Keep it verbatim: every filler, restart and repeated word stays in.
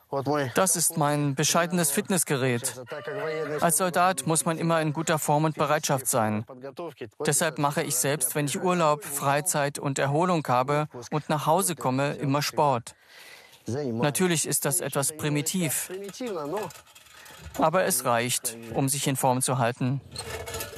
Das ist mein bescheidenes Fitnessgerät. Als Soldat muss man immer in guter Form und Bereitschaft sein. Deshalb mache ich selbst, wenn ich Urlaub, Freizeit und Erholung habe und nach Hause komme, immer Sport. Natürlich ist das etwas primitiv, aber es reicht, um sich in Form zu halten.